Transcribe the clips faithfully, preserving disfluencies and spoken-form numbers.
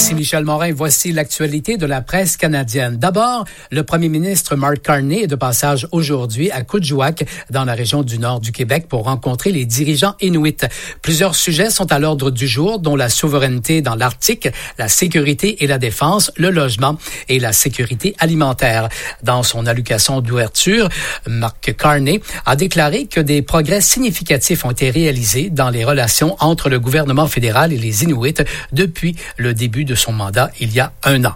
Ici Michel Morin, voici l'actualité de la presse canadienne. D'abord, le premier ministre Mark Carney est de passage aujourd'hui à Kuujjuaq, dans la région du nord du Québec, pour rencontrer les dirigeants inuits. Plusieurs sujets sont à l'ordre du jour, dont la souveraineté dans l'Arctique, la sécurité et la défense, le logement et la sécurité alimentaire. Dans son allocution d'ouverture, Mark Carney a déclaré que des progrès significatifs ont été réalisés dans les relations entre le gouvernement fédéral et les Inuits depuis le début de son mandat il y a un an.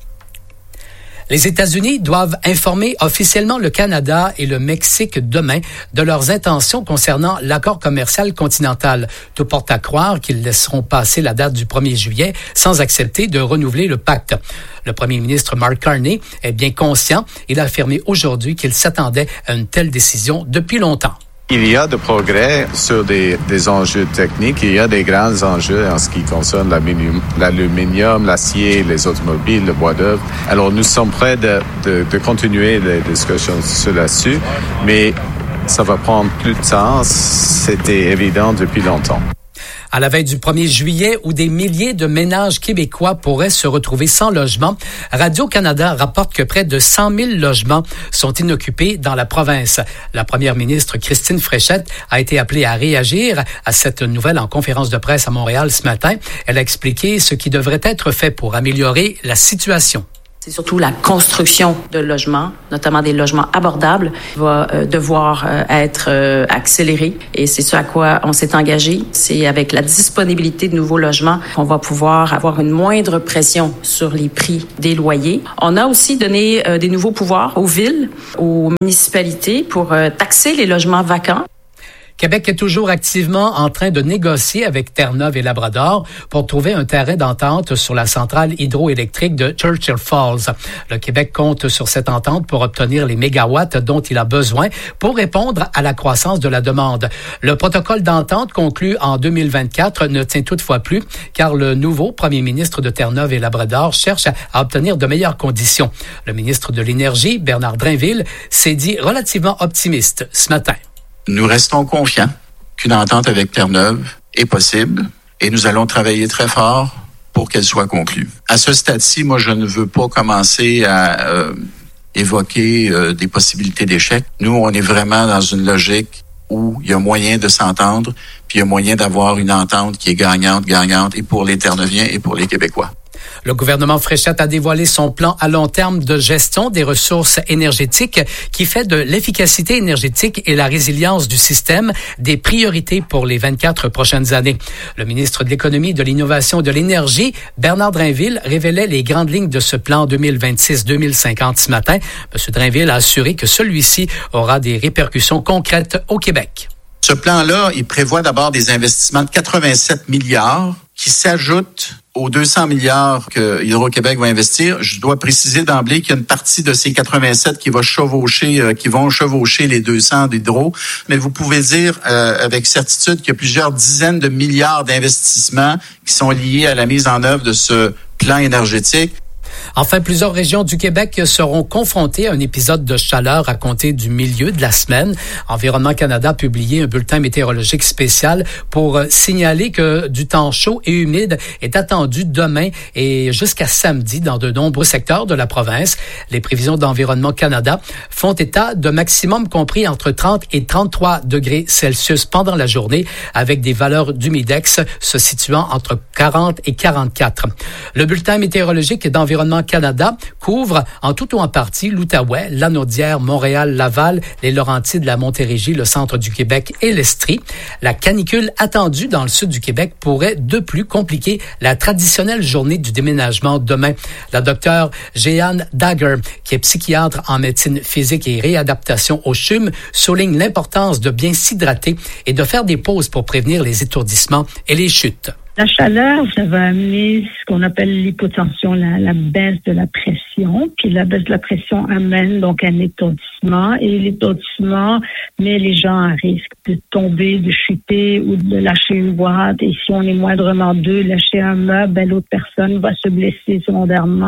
Les États-Unis doivent informer officiellement le Canada et le Mexique demain de leurs intentions concernant l'accord commercial continental. Tout porte à croire qu'ils laisseront passer la date du premier juillet sans accepter de renouveler le pacte. Le premier ministre Mark Carney est bien conscient. Il a affirmé aujourd'hui qu'il s'attendait à une telle décision depuis longtemps. Il y a de progrès sur des, des enjeux techniques. Il y a des grands enjeux en ce qui concerne l'aluminium, l'acier, les automobiles, le bois d'œuvre. Alors, nous sommes prêts de, de, de continuer les discussions sur là-dessus, mais ça va prendre plus de temps. C'était évident depuis longtemps. À la veille du premier juillet, où des milliers de ménages québécois pourraient se retrouver sans logement, Radio-Canada rapporte que près de cent mille logements sont inoccupés dans la province. La première ministre Christine Fréchette a été appelée à réagir à cette nouvelle en conférence de presse à Montréal ce matin. Elle a expliqué ce qui devrait être fait pour améliorer la situation. C'est surtout la construction de logements, notamment des logements abordables, qui va euh, devoir euh, être euh, accélérée. Et c'est ce à quoi on s'est engagé. C'est avec la disponibilité de nouveaux logements qu'on va pouvoir avoir une moindre pression sur les prix des loyers. On a aussi donné euh, des nouveaux pouvoirs aux villes, aux municipalités pour euh, taxer les logements vacants. Québec est toujours activement en train de négocier avec Terre-Neuve et Labrador pour trouver un terrain d'entente sur la centrale hydroélectrique de Churchill Falls. Le Québec compte sur cette entente pour obtenir les mégawatts dont il a besoin pour répondre à la croissance de la demande. Le protocole d'entente conclu en deux mille vingt-quatre ne tient toutefois plus car le nouveau premier ministre de Terre-Neuve et Labrador cherche à obtenir de meilleures conditions. Le ministre de l'Énergie, Bernard Drainville, s'est dit relativement optimiste ce matin. Nous restons confiants qu'une entente avec Terre-Neuve est possible et nous allons travailler très fort pour qu'elle soit conclue. À ce stade-ci, moi, je ne veux pas commencer à euh, évoquer euh, des possibilités d'échec. Nous, on est vraiment dans une logique où il y a moyen de s'entendre, puis il y a moyen d'avoir une entente qui est gagnante, gagnante, et pour les Terre-Neuviens et pour les Québécois. Le gouvernement Fréchette a dévoilé son plan à long terme de gestion des ressources énergétiques qui fait de l'efficacité énergétique et la résilience du système des priorités pour les vingt-quatre prochaines années. Le ministre de l'Économie, de l'Innovation et de l'Énergie, Bernard Drainville, révélait les grandes lignes de ce plan deux mille vingt-six deux mille cinquante ce matin. M. Drainville a assuré que celui-ci aura des répercussions concrètes au Québec. Ce plan-là, il prévoit d'abord des investissements de quatre-vingt-sept milliards qui s'ajoutent aux deux cents milliards que Hydro-Québec va investir. Je dois préciser d'emblée qu'il y a une partie de ces quatre-vingt-sept qui va chevaucher, euh, qui vont chevaucher les deux cents d'Hydro. Mais vous pouvez dire euh, avec certitude qu'il y a plusieurs dizaines de milliards d'investissements qui sont liés à la mise en œuvre de ce plan énergétique. Enfin, plusieurs régions du Québec seront confrontées à un épisode de chaleur à compter du milieu de la semaine. Environnement Canada a publié un bulletin météorologique spécial pour signaler que du temps chaud et humide est attendu demain et jusqu'à samedi dans de nombreux secteurs de la province. Les prévisions d'Environnement Canada font état de maximum compris entre trente et trente-trois degrés Celsius pendant la journée, avec des valeurs d'humidex se situant entre quarante et quarante-quatre. Le bulletin météorologique d'Environnement Canada couvre en tout ou en partie l'Outaouais, Lanaudière, Montréal, Laval, les Laurentides, la Montérégie, le centre du Québec et l'Estrie. La canicule attendue dans le sud du Québec pourrait de plus compliquer la traditionnelle journée du déménagement demain. La docteure Jeanne Dagger, qui est psychiatre en médecine physique et réadaptation au C H U M, souligne l'importance de bien s'hydrater et de faire des pauses pour prévenir les étourdissements et les chutes. La chaleur, ça va amener ce qu'on appelle l'hypotension, la, la baisse de la pression. Puis la baisse de la pression amène donc un étourdissement. Et l'étourdissement met les gens à risque de tomber, de chuter ou de lâcher une boîte. Et si on est moindrement deux, lâcher un meuble, ben l'autre personne va se blesser secondairement.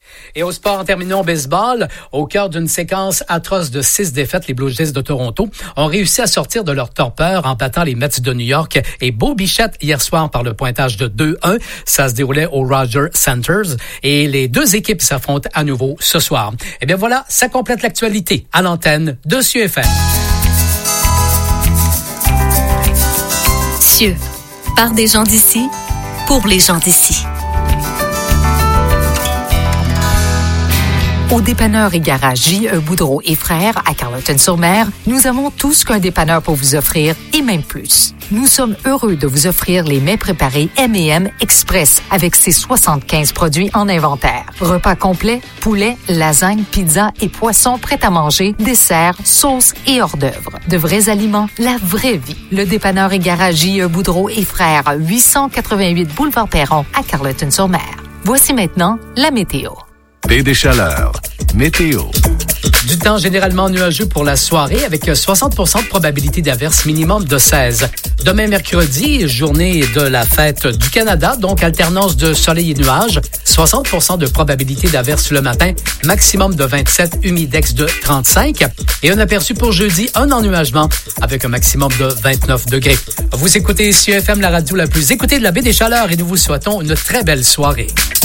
Et au sport, en terminant au baseball, au cœur d'une séquence atroce de six défaites, les Blue Jays de Toronto ont réussi à sortir de leur torpeur en battant les Mets de New York et Bo Bichette hier soir par le pointage de deux un. Ça se déroulait au Rogers Centers et les deux équipes s'affrontent à nouveau ce soir. Eh bien voilà, ça complète l'actualité à l'antenne de C I E F M. C I E, par des gens d'ici, pour les gens d'ici. Au dépanneur et garage J E Boudreau et Frères à Carleton-sur-Mer, nous avons tout ce qu'un dépanneur peut vous offrir et même plus. Nous sommes heureux de vous offrir les mets préparés M et M Express avec ses soixante-quinze produits en inventaire. Repas complets, poulet, lasagne, pizza et poissons prêts à manger, desserts, sauces et hors d'œuvre. De vrais aliments, la vraie vie. Le dépanneur et garage J E Boudreau et Frères, huit cent quatre-vingt-huit Boulevard Perron à Carleton-sur-Mer. Voici maintenant la météo. Baie des Chaleurs. Météo. Du temps généralement nuageux pour la soirée avec soixante pour cent de probabilité d'averse, minimum de seize. Demain mercredi, journée de la fête du Canada, donc alternance de soleil et nuages, soixante pour cent de probabilité d'averse le matin, maximum de vingt-sept, humidex de trente-cinq. Et un aperçu pour jeudi, un ennuagement avec un maximum de vingt-neuf degrés. Vous écoutez C I E F M, la radio la plus écoutée de la Baie des Chaleurs et nous vous souhaitons une très belle soirée.